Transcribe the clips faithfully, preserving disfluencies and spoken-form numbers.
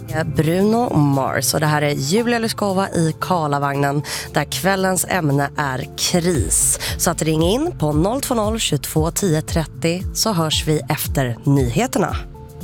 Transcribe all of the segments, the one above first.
Bruno Mars och det här är Julia Lyskova i Karlavagnen där kvällens ämne är kris. Så att ring in på noll två noll tjugotvå tio trettio så hörs vi efter nyheterna.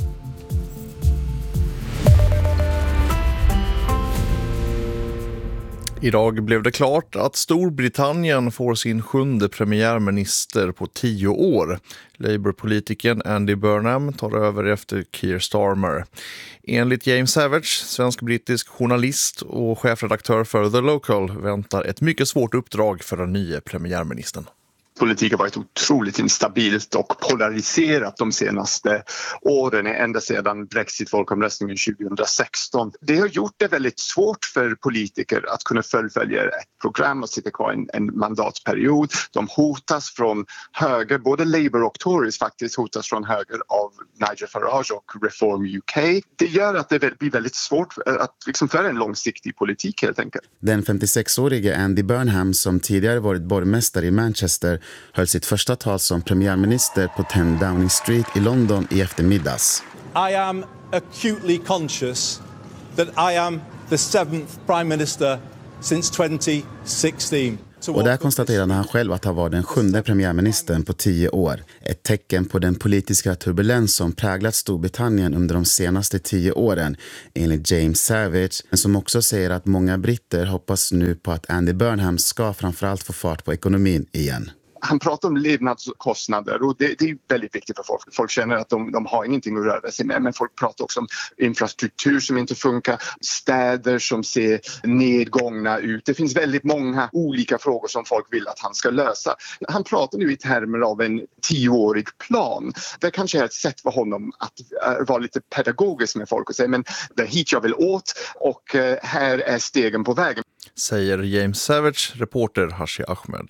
Idag blev det klart att Storbritannien får sin sjunde premiärminister på tio år. Labour-politikern Andy Burnham tar över efter Keir Starmer. Enligt James Savage, svensk-brittisk journalist och chefredaktör för The Local, väntar ett mycket svårt uppdrag för den nya premiärministern. Politik har varit otroligt instabilt och polariserat de senaste åren, ända sedan Brexit-folkomröstningen tjugohundrasexton. Det har gjort det väldigt svårt för politiker att kunna fullfölja ett program och sitta kvar en, en mandatperiod. De hotas från höger, både Labour och Tories faktiskt hotas från höger av Nigel Farage och Reform U K. Det gör att det blir väldigt svårt att liksom föra en långsiktig politik helt enkelt. Den femtiosex-årige Andy Burnham, som tidigare varit borgmästare i Manchester, höll sitt första tal som premiärminister på tio Downing Street i London i eftermiddags. I am acutely conscious that I am the seventh prime minister since twenty sixteen. Och där konstaterade han själv att han var den sjunde premiärministern på tio år. Ett tecken på den politiska turbulens som präglat Storbritannien under de senaste tio åren, enligt James Savage, men som också säger att många britter hoppas nu på att Andy Burnham ska framförallt få fart på ekonomin igen. Han pratar om levnadskostnader och det, det är väldigt viktigt för folk. Folk känner att de, de har ingenting att röra sig med, men folk pratar också om infrastruktur som inte funkar, städer som ser nedgångna ut. Det finns väldigt många olika frågor som folk vill att han ska lösa. Han pratar nu i termer av en tioårig plan. Det kanske är ett sätt för honom att uh, vara lite pedagogisk med folk och säga men det är hit jag vill åt och uh, här är stegen på vägen. Säger James Savage, reporter Hashi Ahmed.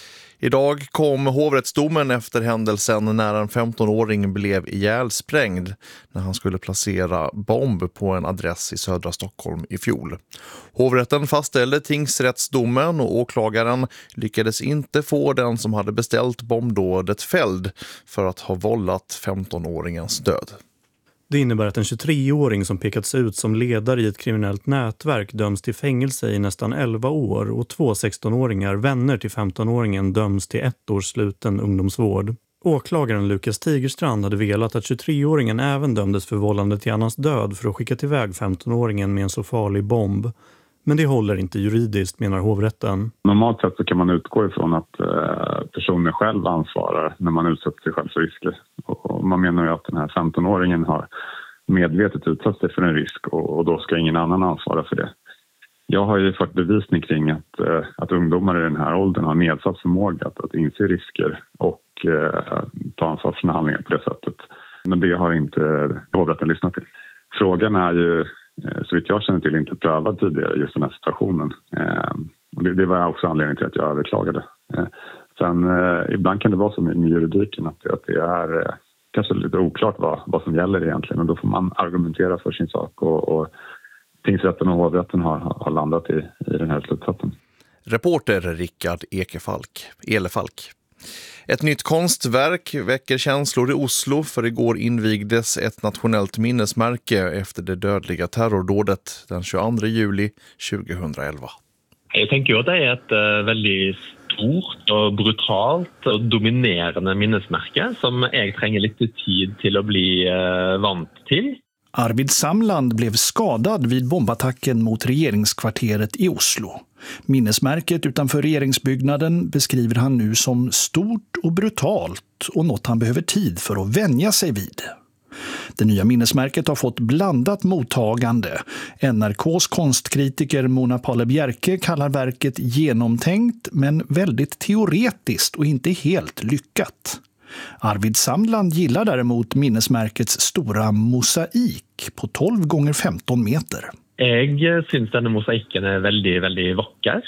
Idag kom hovrättsdomen efter händelsen när en femton-åring blev ihjälsprängd när han skulle placera bomb på en adress i södra Stockholm i fjol. Hovrätten fastställde tingsrättsdomen och åklagaren lyckades inte få den som hade beställt bombdådet fälld för att ha vållat femton-åringens död. Det innebär att en tjugotreåring som pekats ut som ledare i ett kriminellt nätverk döms till fängelse i nästan elva år och två sexton-åringar, vänner till femton-åringen, döms till ett års sluten ungdomsvård. Åklagaren Lukas Tigerstrand hade velat att tjugotreåringen även dömdes för vållande till annans död för att skicka iväg femton-åringen med en så farlig bomb. Men det håller inte juridiskt, menar hovrätten. Normalt sett så kan man utgå ifrån att eh, personen själv ansvarar när man utsätter sig själv för risker. Och man menar ju att den här femton-åringen har medvetet utsatt sig för en risk och, och då ska ingen annan ansvara för det. Jag har ju fått bevisning kring att, eh, att ungdomar i den här åldern har nedsatt förmåga att, att inse risker och eh, ta ansvar för sina handlingar på det sättet. Men det har inte hovrätten lyssnat till. Frågan är ju, så vitt jag känner till, inte prövad tidigare just den här situationen. Eh, och det, det var också anledningen till att jag överklagade. Eh, sen eh, ibland kan det vara så med, med juridiken att, att det är eh, kanske lite oklart vad, vad som gäller egentligen. Och då får man argumentera för sin sak och, och tingsrätten och hovrätten har, har landat i, i den här slutsatsen. Reporter Rickard Ekefalk, Elefalk. Ett nytt konstverk väcker känslor i Oslo, för igår invigdes ett nationellt minnesmärke efter det dödliga terrordådet den tjugoandra juli tjugohundraelva. Jag tänker ju att det är ett uh, väldigt stort och brutalt och dominerande minnesmärke som jag tränger lite tid till att bli uh, vant till. Arvid Samland blev skadad vid bombattacken mot regeringskvarteret i Oslo. Minnesmärket utanför regeringsbyggnaden beskriver han nu som stort och brutalt och något han behöver tid för att vänja sig vid. Det nya minnesmärket har fått blandat mottagande. N R K:s konstkritiker Mona Palle Bjerke kallar verket genomtänkt men väldigt teoretiskt och inte helt lyckat. Arvid Samland gillar däremot minnesmärkets stora mosaik på tolv gånger femton meter. Jag syns denne mosaiken är väldigt, väldigt vacker.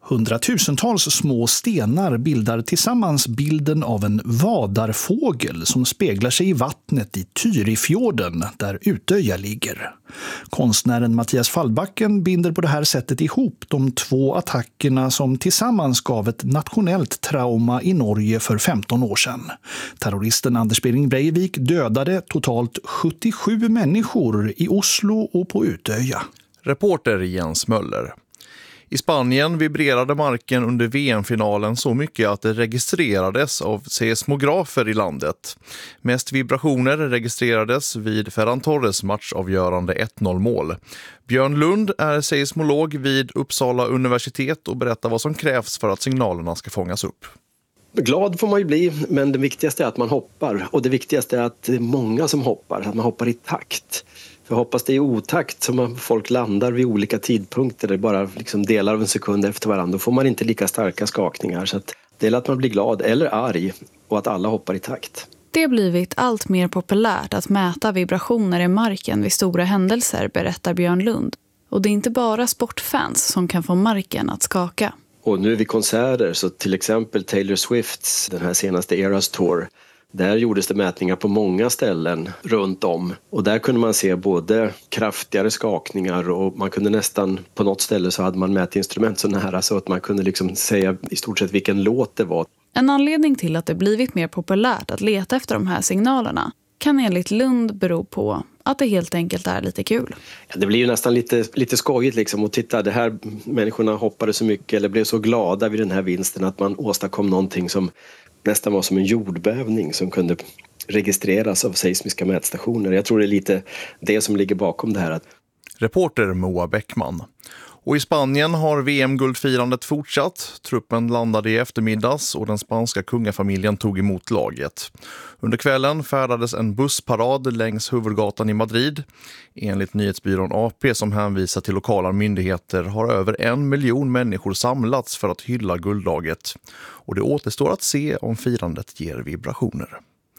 Hundratusentals små stenar bildar tillsammans bilden av en vadarfågel som speglar sig i vattnet i Tyrifjorden där Utöja ligger. Konstnären Mattias Fallbacken binder på det här sättet ihop de två attackerna som tillsammans gav ett nationellt trauma i Norge för femton år sedan. Terroristen Anders Behring Breivik dödade totalt sjuttiosju människor i Oslo och på Utöja. Reporter Jens Möller. I Spanien vibrerade marken under V M-finalen så mycket att det registrerades av seismografer i landet. Mest vibrationer registrerades vid Ferran Torres matchavgörande ett noll-mål. Björn Lund är seismolog vid Uppsala universitet och berättar vad som krävs för att signalerna ska fångas upp. Glad får man ju bli, men det viktigaste är att man hoppar. Och det viktigaste är att det är många som hoppar, att man hoppar i takt. För hoppas det är i otakt som folk landar vid olika tidpunkter, det är bara liksom delar av en sekund efter varandra, då får man inte lika starka skakningar. Så att det är att man blir glad eller arg och att alla hoppar i takt. Det har blivit allt mer populärt att mäta vibrationer i marken vid stora händelser, berättar Björn Lund. Och det är inte bara sportfans som kan få marken att skaka. Och nu vid konserter, så till exempel Taylor Swifts, den här senaste Eras Tour, där gjordes det mätningar på många ställen runt om. Och där kunde man se både kraftigare skakningar och man kunde nästan, på något ställe så hade man mätinstrument så nära så att man kunde liksom säga i stort sett vilken låt det var. En anledning till att det blivit mer populärt att leta efter de här signalerna kan enligt Lund bero på att det helt enkelt är lite kul. Ja, det blir ju nästan lite, lite skojigt liksom. Och titta, det här människorna hoppade så mycket eller blev så glada vid den här vinsten att man åstadkom någonting som nästan var som en jordbävning som kunde registreras av seismiska mätstationer. Jag tror det är lite det som ligger bakom det här. Reporter Moa Bäckman. Och i Spanien har V M-guldfirandet fortsatt. Truppen landade i eftermiddags och den spanska kungafamiljen tog emot laget. Under kvällen färdades en bussparad längs huvudgatan i Madrid. Enligt nyhetsbyrån A P som hänvisar till lokala myndigheter har över en miljon människor samlats för att hylla guldlaget. Och det återstår att se om firandet ger vibrationer.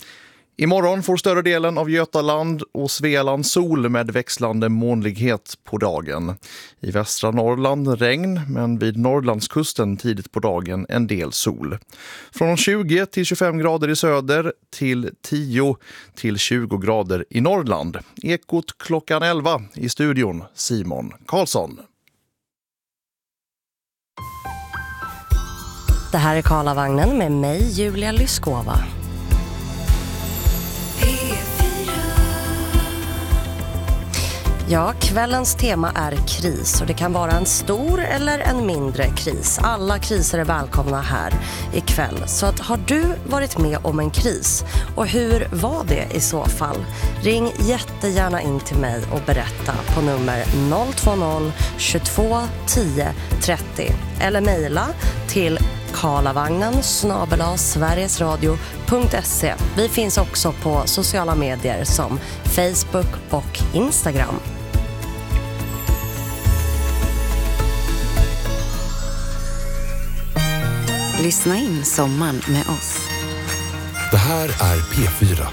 Imorgon får större delen av Götaland och Svealand sol med växlande molnighet på dagen. I västra Norrland regn, men vid Norrlandskusten tidigt på dagen en del sol. Från tjugo till tjugofem grader i söder till tio till tjugo grader i Norrland. Ekot klockan elva i studion, Simon Karlsson. Det här är Karlavagnen med mig, Julia Lyskova. Ja, kvällens tema är kris och det kan vara en stor eller en mindre kris. Alla kriser är välkomna här ikväll. Så att, har du varit med om en kris? Och hur var det i så fall? Ring jättegärna in till mig och berätta på nummer noll två noll tjugotvå tio trettio eller mejla till karlavagnen snabel-a sverigesradio punkt se. Vi finns också på sociala medier som Facebook och Instagram. Lyssna in sommaren med oss. Det här är P fyra.